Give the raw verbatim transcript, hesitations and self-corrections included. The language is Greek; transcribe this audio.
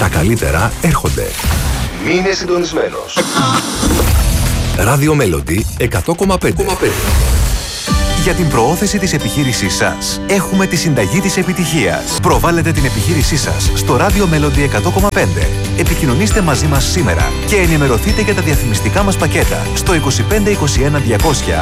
Τα καλύτερα έρχονται. Μείνε συντονισμένος. Radio Melody εκατό κόμμα πέντε. Για την προώθηση της επιχείρησής σας, έχουμε τη συνταγή της επιτυχίας. Προβάλλετε την επιχείρησή σας στο Radio Melody εκατό κόμμα πέντε. Επικοινωνήστε μαζί μας σήμερα και ενημερωθείτε για τα διαφημιστικά μας πακέτα στο είκοσι πέντε είκοσι ένα διακόσια